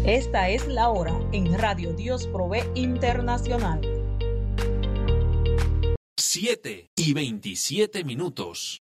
Esta es la hora en Radio Dios Provee Internacional. 7:27.